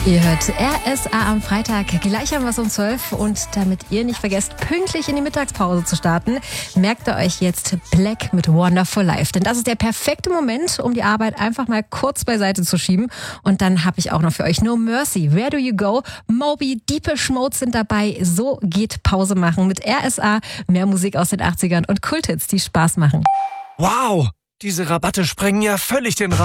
Ihr hört RSA am Freitag. Gleich haben wir es um 12. Und damit ihr nicht vergesst, pünktlich in die Mittagspause zu starten, merkt ihr euch jetzt Black mit Wonderful Life. Denn das ist der perfekte Moment, um die Arbeit einfach mal kurz beiseite zu schieben. Und dann habe ich auch noch für euch No Mercy, Where Do You Go, Moby, Deepish Mode sind dabei. So geht Pause machen mit RSA. Mehr Musik aus den 80ern und Kulthits, die Spaß machen. Wow, diese Rabatte sprengen ja völlig den Rahmen.